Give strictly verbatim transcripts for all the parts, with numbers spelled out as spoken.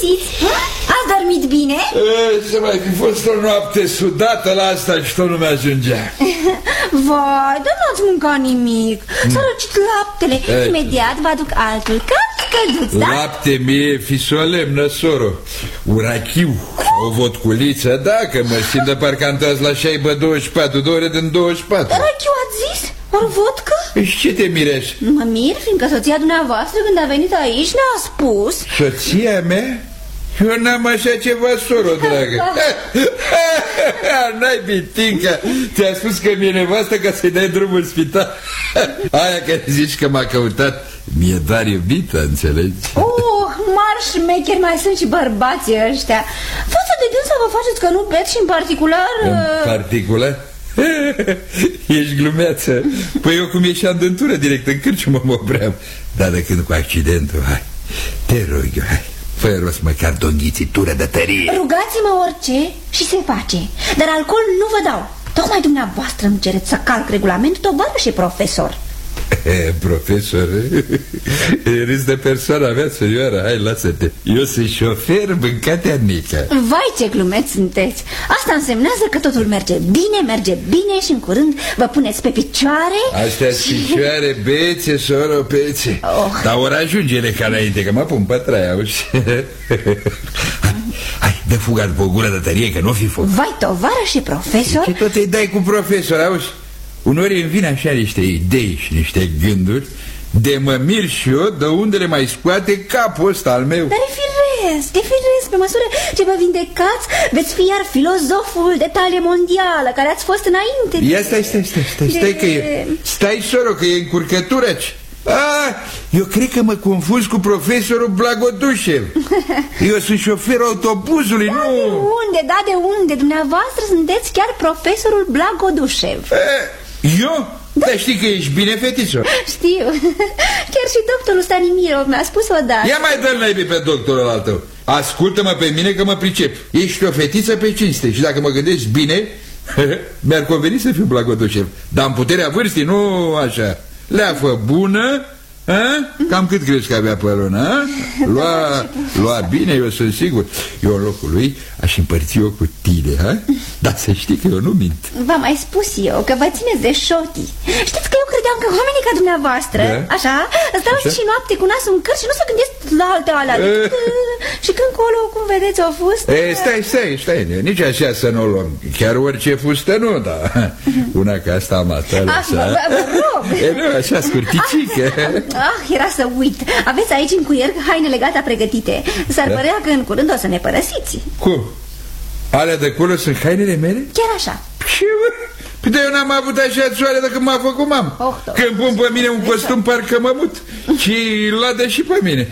simțiți? Ați dormit bine? E, să mai fi fost o noapte sudată la asta și tot nu mi-ajungea. Vai, dar n-ați mâncat nimic. S-a răcit laptele. E. Imediat vă aduc altul. Cald călduț, da? Lapte mie fi solemnă, soro. Urachiu, o vodculiță, dacă mă simt de parcă am tras la șaibă douăzeci și patru de ore din douăzeci și patru. Urachiu ați zis? Ori vodcă? Și ce te mirești? Mă mir, fiindcă soția dumneavoastră când a venit aici ne-a spus. Soția mea? Eu n-am așa ceva, soro, dragă. N-ai bitinca. Ți-a spus că mi-e nevastă ca să-i dai drumul în spital. Aia că zici că m-a căutat mi-e doar iubită, înțelegi? Oh, mari șmecheri mai sunt și bărbații ăștia. Față de dânsa vă faceți că nu beți și în particular... În particular? Ești glumeață. Păi eu cum ieșeam din tură direct în cârciumă mă opream. Dar de când cu accidentul, hai, te rog eu, hai, fă rost măcar de o înghițitură de tărie. Rugați-mă orice și se face. Dar alcool nu vă dau. Tocmai dumneavoastră îmi cereți să calc regulamentul, tovarășe profesor. Profesor, râs de persoana mea serioară. Hai, lasă-te. Eu sunt șofer mâncatea Nica. Vai, ce glumeți sunteți. Asta însemnează că totul merge bine, merge bine și în curând vă puneți pe picioare. Astea-s și... picioare bețe, soro, bețe. oh. Dar ori ajunge-le ca înainte, că mă pun pe trai, auzi? Hai, dă fuga după o gură de tărie, că nu fi foc. Vai, tovarășe profesor. Ce tot îi dai cu profesor, auzi? Uneori îmi vin așa niște idei și niște gânduri de mă mir și eu de unde le mai scoate capul ăsta al meu. Dar e firesc, e firesc. Pe măsură ce vă vindecați, veți fi iar filozoful de talie mondială care ați fost înainte. Ia stai, stai, stai, stai, de... stai că e... Stai, soro, că e încurcătură. Ah, eu cred că mă confuz cu profesorul Blagodușev. Eu sunt șoferul autobuzului, da, nu... de unde, da, de unde? Dumneavoastră sunteți chiar profesorul Blagodușev. eh, Eu? Da. Dar știi că ești bine, fetițo? Știu. Chiar și doctorul Stanimirov mi-a spus odată. Ia mai dă-l naibii pe doctorul al tău. Ascultă-mă pe mine că mă pricep. Ești o fetiță pe cinste și dacă mă gândești bine, mi-ar conveni să fiu Blagodușev. Dar în puterea vârstii, nu așa. Leafă bună. A? Cam cât crezi că avea pe lună? Lua, lua bine, eu sunt sigur. Eu în locul lui aș împărți eu cu tine, ha? Dar să știi că eu nu mint. V-am mai spus eu că vă țineți de șotii. Știți că eu credeam că oamenii ca dumneavoastră, da? Așa, stau așa? Și noapte cu nasul în căr și nu se gândesc la alte alea. Și când colo, cum vedeți, o fustă... E, stai, stai, stai, nici așa să nu o luăm. Chiar orice fustă nu, da. Una ca asta amatală. Ah, vă, vă rog. E, nu, așa scurticică. Ah, era să uit. Aveți aici în cuier hainele gata pregătite. S-ar da? Părea că în curând o să ne părăsiți. Cum? Alea de acolo sunt hainele mele? Chiar așa. Ce, bă? Păi de eu n-am avut așa țoare de când m-a făcut mam. Oh, când pun pe mine un costum parcă mă mut. Și ladă și pe mine.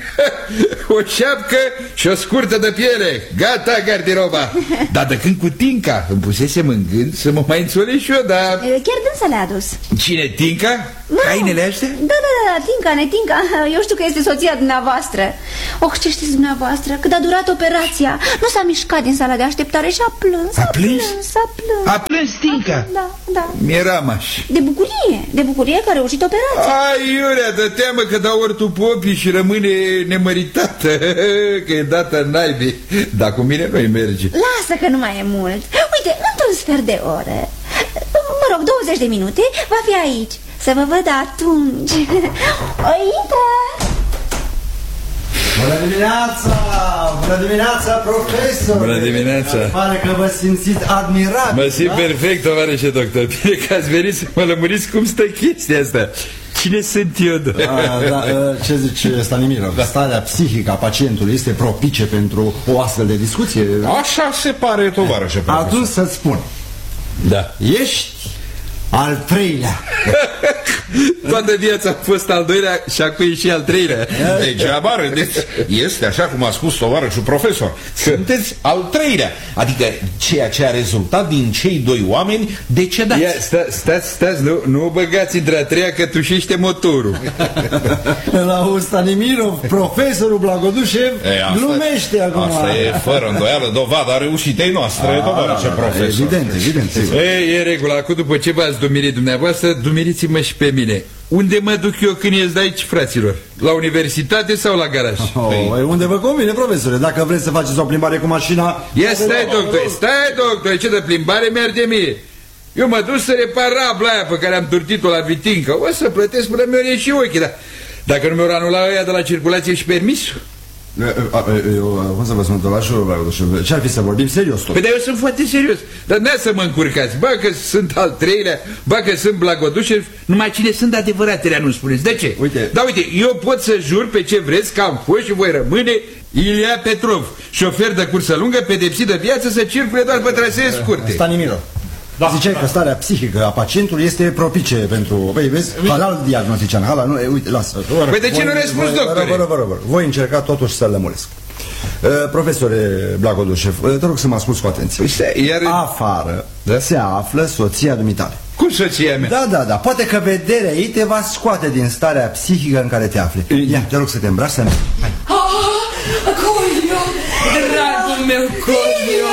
O șapcă și o scurtă de piele. Gata garderoba. Dar de când cu Tinca îmi pusesem în gând să mă mai înțolesc și eu, dar... Chiar dânsa le-a adus. Cine, Tinca? No. Hainele astea? Da, da, da, Tinca, ne Tinca. Eu știu că este soția dumneavoastră. Oh, ce știți dumneavoastră? Cât a durat operația, nu s-a mișcat din sala de așteptare și a plâns. A plâns? S-a plâns. A plâns Tinca? Da, da. Mi-era maș. De bucurie, de bucurie că a reușit operația. Ai, iurea, de teamă că dau ori tu popii și rămâne nemăritată. Că e dată în naibii. Dar cu mine nu-i merge. Lasă că nu mai e mult. Uite, într-un sfert de oră, mă rog, douăzeci de minute, va fi aici. Să vă văd atunci. O, intră! Bună dimineața! Bună dimineața, profesor! Bună dimineața! Pare că vă simțiți admirabil. Mă simt da? perfect, tovarășe doctor. Bine că ați venit să mă lămuriți cum stă chestia asta. Cine sunt eu? A, da, ce zice Stanimirov? Da. Starea psihică a pacientului este propice pentru o astfel de discuție? Așa se pare, tovarășe profesor. Atunci să-ți spun. Da. Ești al treilea. Toată viața a fost al doilea și acum e și al treilea. Degeaba râdeți. Este așa cum a spus tovarășul profesor. Sunteți al treilea. Adică ceea ce a rezultat din cei doi oameni decedați. Ia, sta, stați, stați, nu, nu băgați între-a treia că tușește motorul. La Stanimirov, profesorul Blagodușev glumește acum. Asta e fără îndoială dovada reușitei noastre, tovarășe profesor. Evident, evident. E, e regula. Acum după ce v-ați dumirit dumneavoastră, dumiriți-mă și pe mine. Unde mă duc eu când ies de aici, fraților? La universitate sau la garaj? Oh, păi... Unde vă convine, profesore. Dacă vreți să faceți o plimbare cu mașina... Ia stai, doctor, stai, doctor, ce de plimbare merge mie? Eu mă duc să repar rabla aia pe care am turtit-o la Vitinca. O să plătesc până mi-o ieși ochii, dar dacă nu mi-o anula ăia de la circulație și permisul. Eu, cum să vă spun, Tolașul, ce-ar fi să vorbim serios tot? Păi, dar eu sunt foarte serios. Dar n-a să mă încurcați. Ba că sunt al treilea, ba că sunt Blagodușev. Numai cine sunt adevăratele, nu spuneți. De ce? Uite. Da, uite, eu pot să jur pe ce vreți că am fost și voi rămâne Ilia Petrov, șofer de cursă lungă, pedepsit de viață, să circule doar pe trasee scurte. Stanimiro, da, ziceai da. că starea psihică a pacientului este propice pentru... Păi, vezi, halal diagnostician, halal, nu, uite, lasă. Păi de ce nu răspuns, doctore? Vă rog, vă rog, voi încerca totuși să-l lămuresc. Uh, profesore Blagodușev, uh, te rog să mă asculți cu atenție. Păi, iar... Afară da? se află soția dumitale. Cum soția mea? Da, da, da, poate că vederea ei te va scoate din starea psihică în care te afli. Ia, te rog să te îmbraci, să... Hai. Ah, Colio, dragul meu, Colio.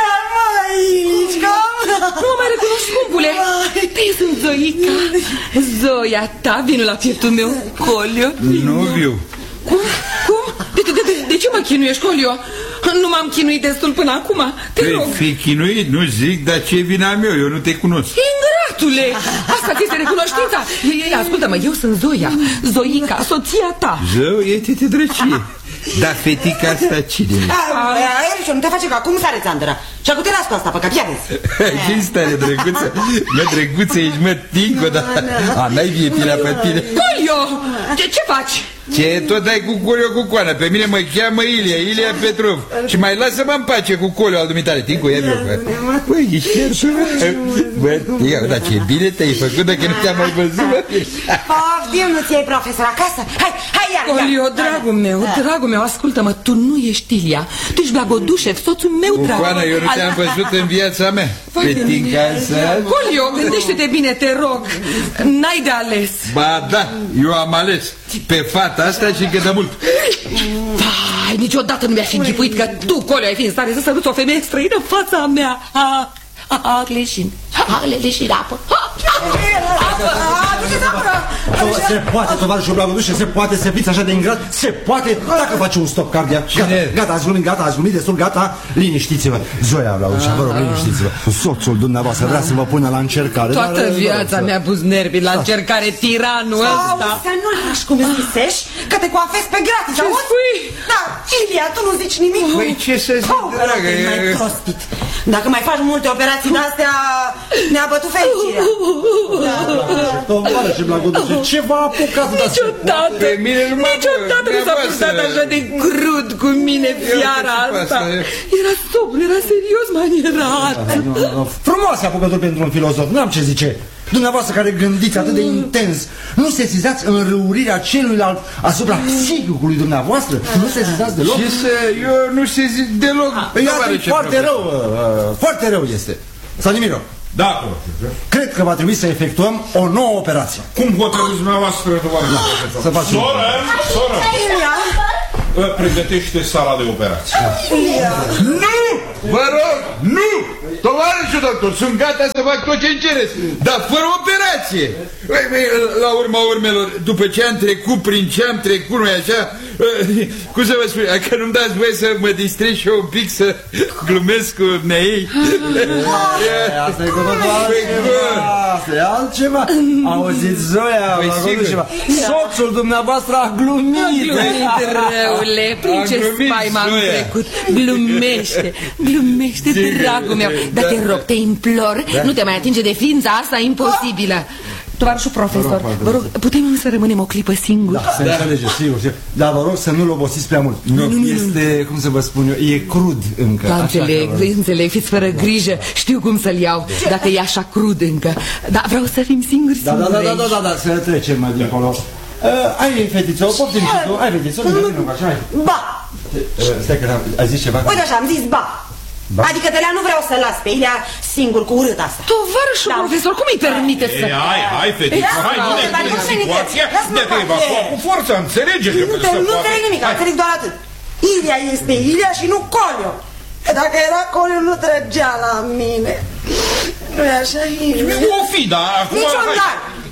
Nu mă mai recunoști, scumpule. Păi sunt Zoica. Zoia ta, vină la pieptul meu, Colio. Nu viu. Cum? Cum? De, de, de, de ce mă chinuiești, Colio? Nu m-am chinuit destul până acum. Te păi, rog. fi chinuit, nu zic, dar ce vina meu, eu nu te cunosc. Ingratule, asta ți este recunoștința. Ei, ei, ascultă-mă, eu sunt Zoia, Zoica, soția ta. Zău, e te drăcie. Dar fetica asta cine e? Erișo, nu te face ca cum sare țandăra. Și acum te las cu asta, pe capianes. Ce stare drăguță? Mă, drăguță, ești mă tinco, dar... A, n-ai vietilea pe tine. Colio, ce, ce faci? Ce tot dai cu Colio cu coană? Pe mine mă cheamă Ilia, Ilia Petrov. Și mai lasă-mă în pace cu Colio al dumitale. Tinco, ia viu. Băi, ești cerșu. Bă, ia, dar ce bine te-ai făcut dacă nu te-am mai văzut, bă. Poftim, nu ți-ai profesor acasă? Hai, hai, iar, Colio, dragul meu, dragul meu, ascultă-mă, tu nu ești Ilia. Tu ești Blagodușev, soțul meu, dragul. Coană, eu nu te-am văzut în viața mea. Petinca asta... Colio, gândește-te bine, te rog. N-ai de ales. Ba da, eu am ales pe fata asta și că de mult. Vai, niciodată nu mi-a fi închipuit că tu, Colio, ai fi în stare să săruți o femeie străină în fața mea. Ha, ha, ha, leșin. Ha, leșin, apă. Se poate, tovarășul Blagodușev, se poate să fiți așa de ingrat. Se poate, dacă face un stop cardiac. Gata, gata, ați glumit, gata, ați glumit destul, gata. Liniștiți-vă. Zoia Blagodușev, vă rog, liniștiți-vă. Soțul dumneavoastră vrea să vă pună la încercare. Toată viața mi-a pus nervii la încercare, tiranul ăsta. Auzi, să nu-l faci cum îți zisești, că te coafezi pe gratis, ce auzi? spui? Da, Ilia, tu nu zici nimic. Păi ce să zic, dragă? Mai prostit. Dacă mai faci multe operații de-astea, ne-a bătut fericirea. Tovarășul Blagodușev, ce v-a apucat? Niciodată, niciodată nu s-a purtat așa de crud cu mine fiara asta. Era sobru, era serios manierat. Frumoase apucături pentru un filozof, n-am ce zice. Dumneavoastră care gândiți atât de intens, nu sesizați înrăurirea celuilalt asupra psihicului dumneavoastră? Nu sesizați deloc? Și să, eu nu sezit deloc. Iată, foarte rău, foarte rău este. Stanimiro. Da, cred că va trebui să efectuăm o nouă operație. Cum hotărâți dumneavoastră, tovarăș? Să facem. Soră, soră. Pregătește sala de operație. Nu! Vă rog, nu! Tovarășul doctor, sunt gata să fac tot ce-mi cereți, dar fără operație. La urma urmelor, după ce am trecut prin ce am trecut, nu-i așa? Cum să vă spun, că nu-mi dați voie să mă distrez și eu un pic, să glumesc cu ei. Asta e cu totul altceva. Asta e altceva. Auziți, Zoia, soțul dumneavoastră a glumit. Glumit, răule, prin ce spaima am trecut. Glumește, glumește, dragul meu. Dar te rog, te implor, nu te mai atinge de ființa asta imposibilă. Tovarășul profesor, vă rog, putem să rămânem o clipă singuri? Da, se înțelege, sigur, sigur. Dar vă rog să nu-l obosiți prea mult. Nu, este, cum să vă spun eu, e crud încă. Da, înțeleg, înțeleg, fiți fără grijă, știu cum să-l iau, dacă e așa crud încă. Dar vreau să fim singuri, da, da, da, da, da, da, să trecem mai dincolo. Ai fetiță, o poftim și tu, ai fetiță, ba! Stai că ai zis ceva? Uite așa, am zis ba. Ba? Adică de la nu vreau să las pe Ilia singur cu urât asta. Tovarășul da. profesor, cum îi permiteți să... Hai, hai, fetiță, hai, nu ne pune situația de te evacua cu forța, înțelege că nu te Nu înțeleg nimic, înțeleg doar atât. Ilia este Ilia și nu Colio. Dacă era Colio, nu trăgea la mine. Nu-i așa, Ilia? O fi, dar acum... Niciun dar!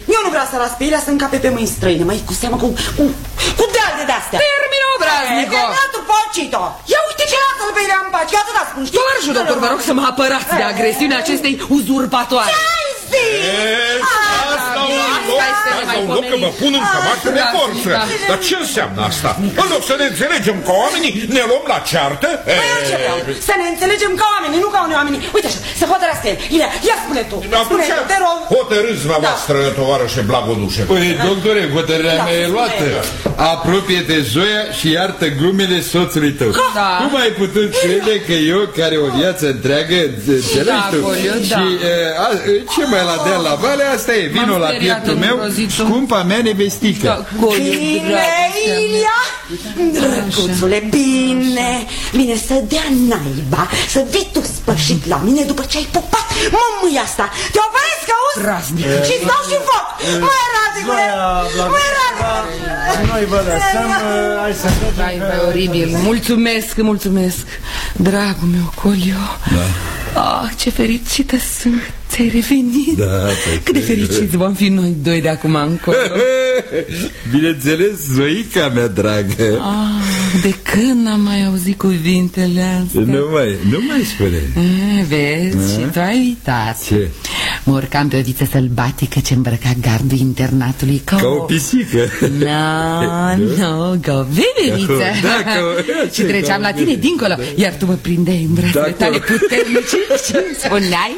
Eu nu vreau să las pe Ilia să încape pe mâini străine, mai cu seama cu, cu, cu dealde de-astea. Termină, obraznico! Terminatul Pocito! Ia uite ce lasă-l pe Ilia în pace, că atâta spun, știi? Tovarășul doctor, vă rog să mă apărați de agresiunea acestei uzurpatoare. Ce ai zis? Asta un loc că mă pun în cămașă de forță. Dar ce înseamnă asta? În loc să ne înțelegem ca oamenii, ne luăm la ceartă? Păi eu ce vreau? Să ne înțelegem ca oamenii, nu ca unii oamenii. Uite așa, să hotărească el. Ilia, ia spune tu. Spune tu, te rog. Hotărâți dumneavoastră, tovarășe Blagodușe. Păi, doctore, hotărârea mea e luată. Apropie-te, Zoia, și iartă glumele soțului tău. Cum ai putut crede că eu, care o viață întreagă, înțelegi tu? Și ce mai la deal la vale, asta e. Vino la pieptul meu, scumpa mea nevestică. Bine, Ilia! Drăguțule, bine! Bine, să dea naiba, să vii tu spășit la mine după ce ai pupat mămâia asta. Te opresc, că auzi? Și-ți dau și foc! Măi, Radicule! Măi, Radicule! Noi vă lăsăm, hai să Vai, vai, oribil. Mulțumesc, mulțumesc. Dragul meu, Colio. Da. Ah, ce fericită sunt. Ți-ai revenit. Da, cât de fericiți vom fi noi doi de acum încolo. Bineînțeles, Zoica mea dragă. Ah, de când n-am mai auzit cuvintele astea? Nu mai, nu mai spune. A, vezi, și tu ai uitat. Ce? Mă urcam pe o viță sălbatică ce îmbrăca gardul internatului ca, ca o, o pisică. No, no, ca o veveriță. Da, ca o... Și treceam la tine dincolo, iar tu mă prindeai în brațele tale puternice și îmi spuneai.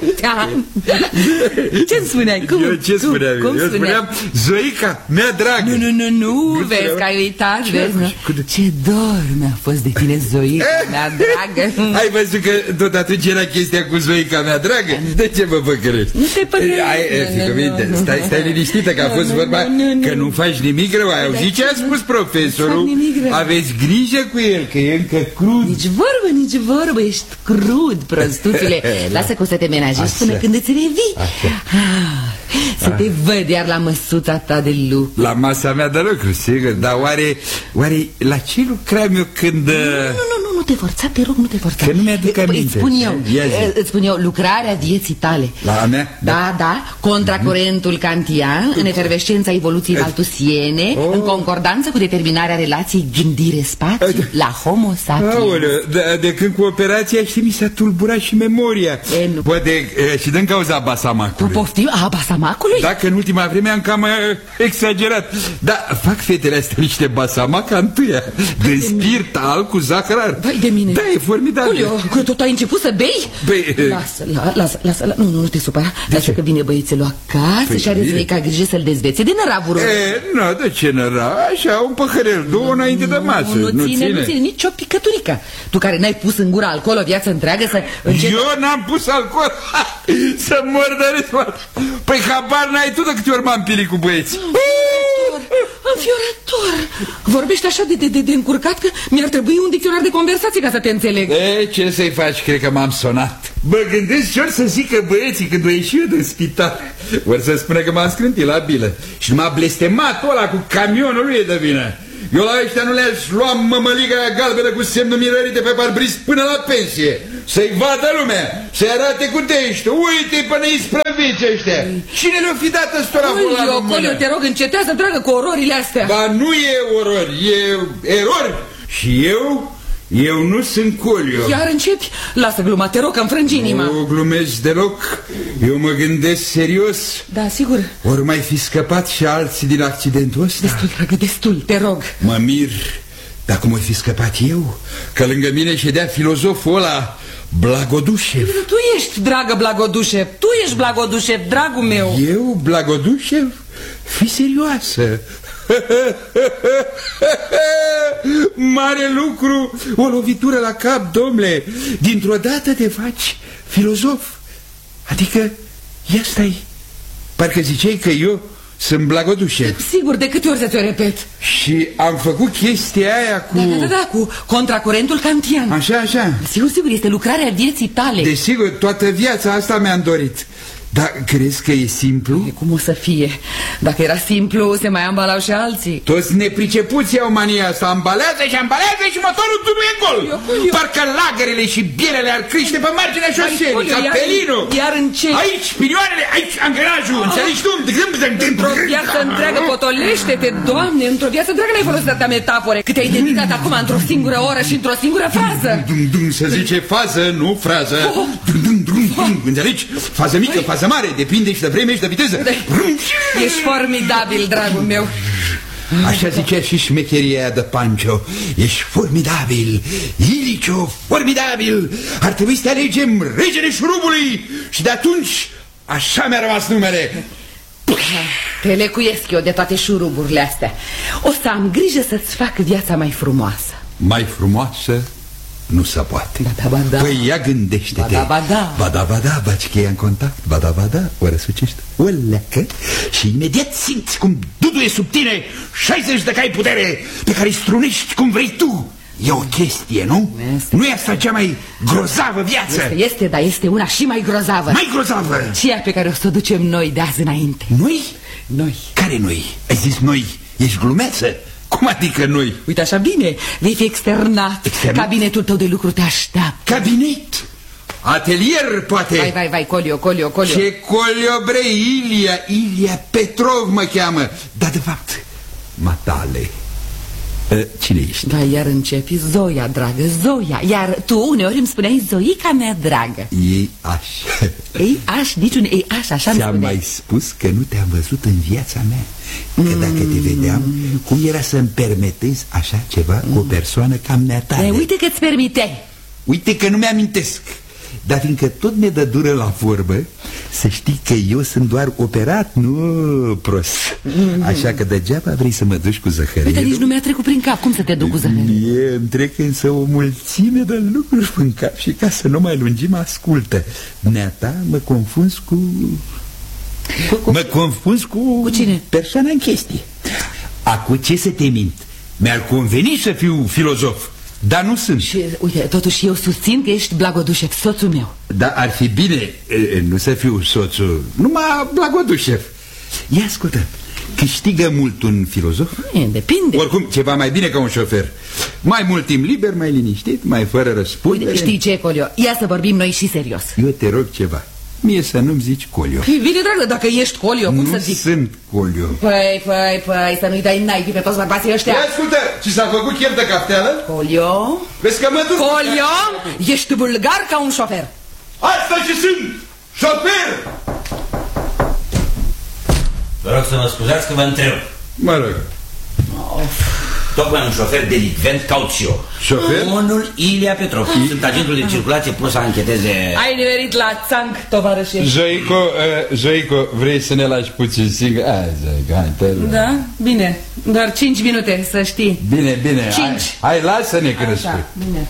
Ce-mi spuneai? Cum? Eu ce spuneam? Cum eu spuneam Zoica mea dragă. Nu, nu, nu, nu, vezi că ai uitat, vezi, nu? Ce dor mi-a fost de tine, Zoica mea dragă. Ai văzut că tot atunci era chestia cu Zoica mea dragă? De ce mă păcărești? Nu te păcărești. Stai, stai liniștită că a fost vorba că nu faci nimic rău. Ai auzit ce a spus profesorul? Aveți grijă cu el, că e încă crud. Nici vorbă, nici vorbă, ești crud, prăstuțule. Lasă că o să te menajezi până când îți revii. Să te văd iar la măsuța ta de lucru. La masa mea de lucru, sigur. Dar oare, oare la ce lucram eu când... Nu, nu, nu, nu te forța, te rog, nu te forța. Că nu mi-aduc aminte. Îți spun eu, îți spun eu, lucrarea vieții tale. La a mea? Da, da, contracurentul kantian, în efervescența evoluției maltusiene, oh. în concordanță cu determinarea relației gândire-spațiu, la homo sapiens. Aoleu, de, de când cu operația, știi, mi s-a tulburat și memoria. E, nu. Poate e, și din cauza basamacului. Cu poftim? A, basamacului? Dacă în ultima vreme am cam exagerat. Dar fac fetele astea niște basamac întâia, de spirit al cu zahărar. Vai de mine. Da, e formidabil. Julio, că tot ai început să bei? Păi, lasă, la, lasă, lasă, la, nu, nu, nu te supăra. Lasă că vine băiețelul acasă păi, și are Zoica grijă să-l dezvețe de năravurul. E, nu, de ce năra? Așa, un păhărel, două înainte de masă. Nu, nu ține, nu ține nici o picăturică. Tu care n-ai pus în gură alcool o viață întreagă să începi... Eu n-am pus alcool să mor de râs. Păi habar n-ai tu de câte ori m-am pilit cu băieți. Înfiorător! Vorbești așa de, de, de, de încurcat că mi-ar trebui un dicționar de conversație ca să te înțeleg. E, ce să-i faci? Cred că m-am sonat. Mă gândesc ce ori să zică băieții când o ieși eu din spital. Ori să spune că m-am scrântit la bilă. Și m-a blestemat ăla cu camionul lui de vină. Eu la ăștia nu le-aș lua mămăliga aia galbenă cu semnul mirării de pe parbriz până la pensie. Să-i vadă lumea, să-i arate cu dești. Uite până îi sprăviți ăștia. Cine le-o fi dat ăstora volanul în mână? Colio, te rog, încetează, dragă, cu ororile astea. Ba nu e orori, e erori. Și eu... Eu nu sunt Colio. Iar începi? Lasă gluma, te rog, că-mi frângi inima. Nu glumesc deloc. Eu mă gândesc serios. Da, sigur. Ori mai fi scăpat și alții din accidentul ăsta? Destul, dragă, destul, te rog. Mă mir. Dar cum ai fi scăpat eu? Că lângă mine ședea filozoful ăla, Blagodușev. Tu ești, dragă Blagodușev. Tu ești Blagodușev, dragul meu. Eu, Blagodușev? Fii serioasă. Mare lucru, o lovitură la cap, domnule. Dintr-o dată te faci filozof. Adică, ia stai, parcă ziceai că eu sunt Blagodușev. Sigur, de câte ori să ți-o repet? Și am făcut chestia aia cu... Da, da, da, da, cu contracurentul kantian. Așa, așa. Sigur, sigur, este lucrarea vieții tale. Desigur, toată viața asta mi-am dorit. Dar crezi că e simplu? E, cum o să fie? Dacă era simplu, se mai ambalau și alții. Toți nepricepuții au mania asta. Ambalează și ambalează și motorul tu nu e gol. Eu, eu. Parcă lagărele și bielele ar crește pe marginea șoselei, ca pelinul. Iar în ce? Aici, pinioanele, aici, angrenajul, înțelegi tu? Într-o viață întreagă, potolește-te, Doamne, într-o viață întreagă n-ai folosit atâtea metafore, cât ai dedicat acum într-o singură oră și într-o singură frază. Se zice fază, nu frază. Înțelegi? Fază mică, fază mare, depinde și de vreme și de viteză. Ești formidabil, dragul meu. Așa zicea și șmecheria aia de Pancio. Ești formidabil, Ilicio, formidabil. Ar trebui să te alegem regele șurubului. Și de atunci așa mi-a rămas numele. Te lecuiesc eu de toate șuruburile astea. O să am grijă să-ți fac viața mai frumoasă. Mai frumoasă? Nu se poate. Ba da, ba da. Păi ia gândește-te. Ba da, ba da. Ba da, ba da, baci cheia în contact. Ba da, ba da, o răsucești, o leacă și imediat simți cum duduie sub tine șaizeci de cai putere pe care îi strunești cum vrei tu. E o chestie, nu? Este. Nu e asta cea mai grozavă viață? Este, este, dar este una și mai grozavă. Mai grozavă? Ceea pe care o să o ducem noi de azi înainte. Noi? Noi. Care noi? Ai zis noi? Ești glumeță? Cum adică noi? Uite așa bine, vei fi externat. Externat? Cabinetul tău de lucru te așteaptă. Cabinet? Atelier, poate? Vai, vai, vai, Colio, Colio, Colio. Ce Colio, bre, Ilia, Ilia Petrov mă cheamă. Dar de fapt, matale. Cine ești? Da, iar începi, Zoia, dragă, Zoia. Iar tu uneori îmi spuneai Zoica mea dragă. Ei așa. Ei aș, niciun ei aș, așa îmi spuneai. Ți-am mai spus că nu te-am văzut în viața mea. Că dacă te vedeam, cum era să-mi permitezi așa ceva cu o persoană cam neatare? Uite că-ți permiteai. Uite că nu mi-amintesc. Dar fiindcă tot ne dă dură la vorbă, să știi că eu sunt doar operat, nu prost. Așa că degeaba vrei să mă duci cu zăhărelul. Uite, nici nu mi-a trecut prin cap. Cum să te duc cu zăhărelul? Mie îmi trec însă o mulțime de lucruri în cap. Și ca să nu mai lungim, ascultă. Neata, mă confunzi cu... cu, cu... Mă confunzi cu... Cu cine? Persoana în chestie. Acu ce să te mint? Mi-ar conveni să fiu filozof, dar nu sunt. Și, uite, totuși eu susțin că ești Blagodușev, soțul meu. Da, ar fi bine nu să fiu soțul, numai Blagodușev. Ia ascultă, câștigă mult un filozof? E, depinde. Oricum, ceva mai bine ca un șofer. Mai mult timp liber, mai liniștit, mai fără răspundere. Uite, știi ce, Colio? Ia să vorbim noi și serios. Eu te rog ceva. Mie să nu-mi zici Colio. Bine, dragă, dacă ești Colio, cum nu să zic? Nu sunt Colio. Păi, păi, păi, să nu-i dai naibii pe toți bărbații ăștia. Ia ascultă, ți s-a făcut chef de cafteală? Colio? Vezi că mă duc? Colio, ești vulgar ca un șofer. Asta și sunt, șofer! Vă rog să mă scuzați că vă întreb. Mă rog. Of. Tocmai un șofer delicvent caut și eu. Șofer? Unul Ilia Petrov. Sunt agentul de circulație plus să ancheteze. Ai nimerit la țanc, tovarășe. Joico, uh, Joico, vrei să ne lași puțin singur? Hai, Joico, hai, te rog. Da? Bine. Doar cinci minute, să știi. Bine, bine. Cinci. Hai, hai lasă-ne că răspui. Așa, bine.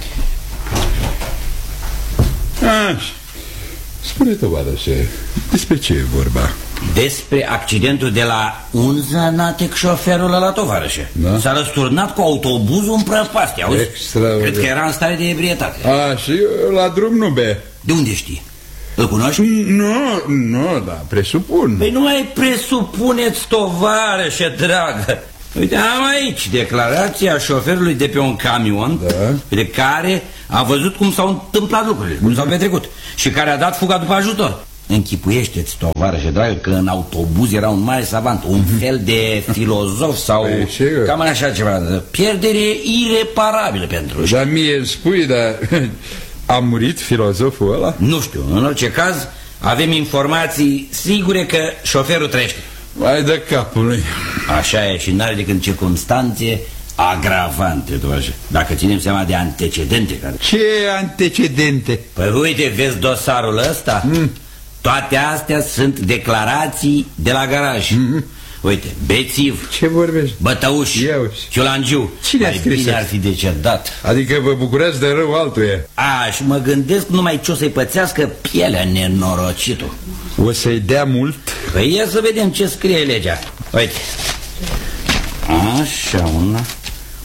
Așa. Spune, tovarășe, despre ce e vorba? Despre accidentul de la Unzanatec, șoferul ăla, tovarășe. Da? S-a răsturnat cu autobuzul în prăpastie, auzi? Cred că era în stare de ebrietate. A, și eu la drum nu be. De unde știi? Îl cunoști? Nu, nu, da, presupun. Păi nu mai presupuneți, tovarășe dragă. Uite, am aici declarația șoferului de pe un camion, da, de care a văzut cum s-au întâmplat lucrurile, cum s-au petrecut, și care a dat fuga după ajutor. Închipuiește-ți, tovarășe dragă, că în autobuz era un mare savant, un fel de filozof sau păi, cam așa ceva. Pierdere ireparabilă pentru ăștia. Dar mie îmi spui, dar a murit filozoful ăla? Nu știu, în orice caz avem informații sigure că șoferul trăiește. Mai de capul lui. Așa e, și n-are decât circumstanțe agravante, tovarășe, dacă ținem seama de antecedente care... Ce antecedente? Păi uite, vezi dosarul ăsta? Mm. Toate astea sunt declarații de la garaj. Mm-hmm. Uite, bețiv. Ce vorbești? Bătăuș, ciulangiu. Cine a scris? Bine ar fi decedat. Adică vă bucurați de rău altuia. A, și mă gândesc numai ce o să-i pățească pielea nenorocitul. O să-i dea mult? Păi ia să vedem ce scrie legea. Uite. Așa, una.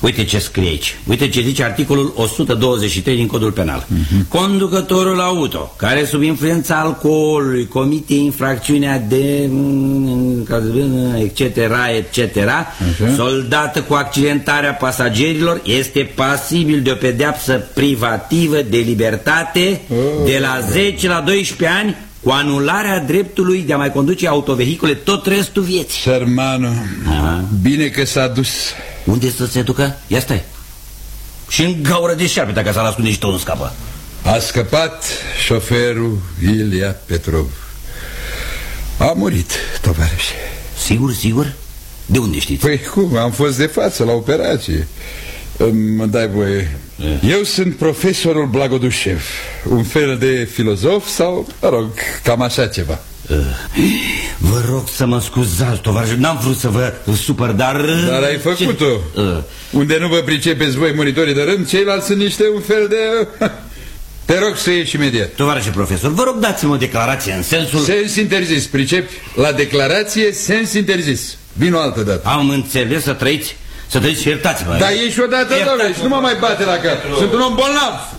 Uite ce scrie aici. Uite ce zice articolul o sută douăzeci și trei din Codul Penal. uh-huh. Conducătorul auto care sub influența alcoolului comite infracțiunea de etc, etc, uh-huh. soldată cu accidentarea pasagerilor, este pasibil de o pedeapsă privativă de libertate oh. de la zece la doisprezece ani, cu anularea dreptului de a mai conduce autovehicule tot restul vieții. Sărmanu, bine că s-a dus. Unde să se ducă? Ia stai. Și în gaură de șarpe, dacă s-a ascunde și tot nu scapă. A scăpat șoferul Ilia Petrov. A murit, tovarășe. Sigur, sigur? De unde știți? Păi cum, am fost de față la operație. Mă dai voie. Eu sunt profesorul Blagodușev, un fel de filozof sau, mă rog, cam așa ceva. Vă rog să mă scuzați, tovarăș, n-am vrut să vă supăr, dar... Dar ai făcut-o. Unde nu vă pricepeți voi, monitorii de rând, ceilalți sunt niște un fel de... Te rog să ieși imediat. Tovarășe profesor, vă rog dați-mă o declarație în sensul... Sens interzis, pricepi? La declarație, sens interzis. Vin o altă dată. Am înțeles, să trăiți, să trăiți și iertați-mă. Dar ieși odată, doamne, și nu mă mai bate la cap. Sunt un om bolnav.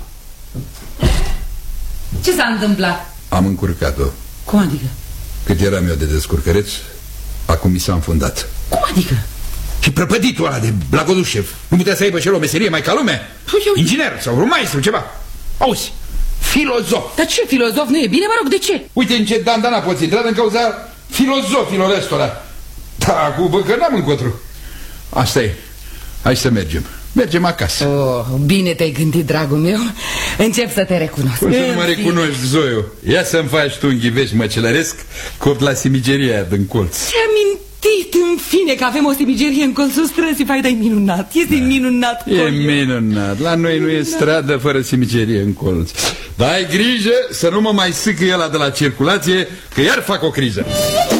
Ce s-a întâmplat? Am încurcat-o. Cum adică? Cât eram eu de descurcăreț, acum mi s-a înfundat. Cum adică? Și prăpăditul ăla de Blagodușev nu putea să aibă și el o meserie mai ca lumea? Eu... Inginer sau un maestru, ceva. Auzi, filozof. Dar ce filozof nu e bine, mă rog, de ce? Uite în ce dandana poți intra din cauza filozofilor ăstora. Da, cu bă, că n-am încotru. Asta e. Hai să mergem. Mergem acasă. Oh, bine te-ai gândit, dragul meu. Încep să te recunosc. Cum să nu mă recunoști, Zoiu? Ia să-mi faci tu un ghiveș măcelăresc copt la simigeria aia din colț. Ce-am mintit, în fine, că avem o simigerie în colțul străzii. Fai, dar-i minunat. Este da. minunat. E minunat. La noi nu e stradă fără simigerie în colț. Dar ai grijă să nu mă mai sâcă ăla de la circulație, că iar fac o criză.